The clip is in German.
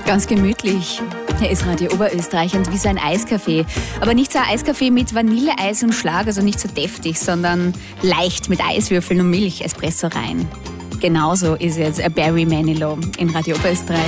Ganz gemütlich. Hier ist Radio Oberösterreich und wie so ein Eiskaffee. Aber nicht so ein Eiskaffee mit Vanilleeis und Schlag, also nicht so deftig, sondern leicht mit Eiswürfeln und Milch, Espresso rein. Genauso ist jetzt Barry Manilow in Radio Oberösterreich.